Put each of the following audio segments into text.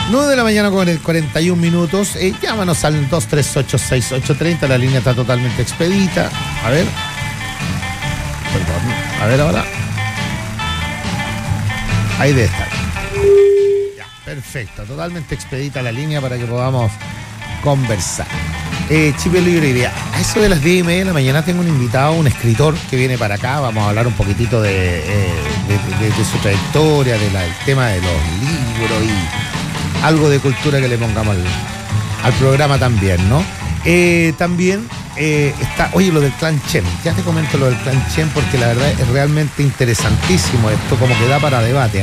9 de la mañana con 41 minutos. Llámanos al 238-6830. La línea está totalmente expedita. A ver. Perdón. A ver ahora. Ahí debe estar. Ya, perfecto. Totalmente expedita la línea para que podamos conversar. Chip Libre y día. A eso de las 10:30 de la mañana tengo un invitado, un escritor que viene para acá. Vamos a hablar un poquitito de su trayectoria, del tema de los libros y algo de cultura que le pongamos al programa también, ¿no? También está, oye, lo del Clan Chen. Ya te comento lo del Clan Chen porque la verdad es realmente interesantísimo esto, como que da para debate, ¿eh?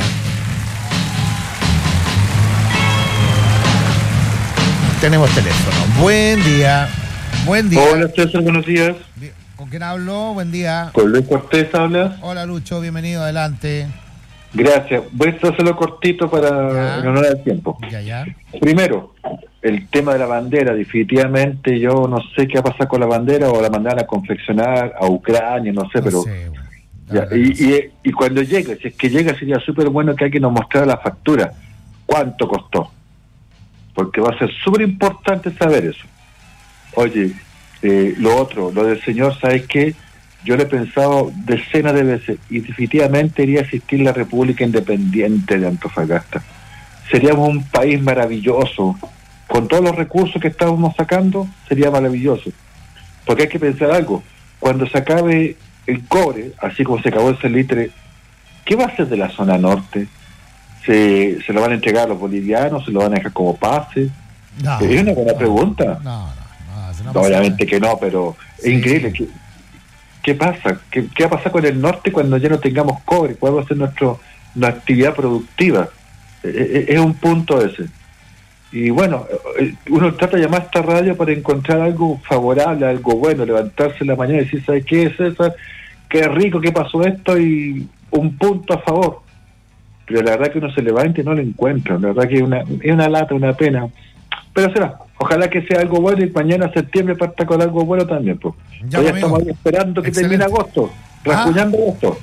Tenemos teléfono. Buen día. Buen día. Hola César, buenos días. ¿Con quién hablo? Buen día. Con Luis Cortés hablas. Hola Lucho, bienvenido, adelante. Gracias. Voy a hacerlo cortito para en honor al tiempo. Ya. Primero, el tema de la bandera. Definitivamente yo no sé qué va a pasar con la bandera, o la mandan a confeccionar a Ucrania, no sé, pero... Sé, bueno, ya, y cuando llegue, si es que llega, sería súper bueno que alguien nos mostrara la factura. ¿Cuánto costó? Porque va a ser súper importante saber eso. Oye, lo otro, lo del señor, ¿sabes qué? Yo lo he pensado decenas de veces y definitivamente iría a asistir a la República Independiente de Antofagasta. Seríamos un país maravilloso. Con todos los recursos que estábamos sacando, sería maravilloso. Porque hay que pensar algo. Cuando se acabe el cobre, así como se acabó el salitre, ¿qué va a hacer de la zona norte? ¿Se lo van a entregar a los bolivianos? ¿Se lo van a dejar como pase? No, es una buena pregunta. No, obviamente que no, pero sí. Es increíble. ¿Qué pasa? ¿Qué va a pasar con el norte cuando ya no tengamos cobre? ¿Cuál va a ser nuestra actividad productiva? Es un punto ese. Y bueno, uno trata de llamar a esta radio para encontrar algo favorable, algo bueno, levantarse en la mañana y decir, ¿sabes qué, César? Qué rico que pasó esto y un punto a favor. Pero la verdad que uno se levanta y no lo encuentra. La verdad que es una lata, una pena. Pero será. Ojalá que sea algo bueno y mañana septiembre parta con algo bueno también. Pues. Ya estamos ahí esperando que termine agosto. Rasguñando agosto.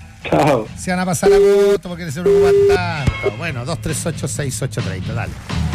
Chao. Se van a pasar agosto porque se preocupan tanto. Bueno, 238-6830, dale.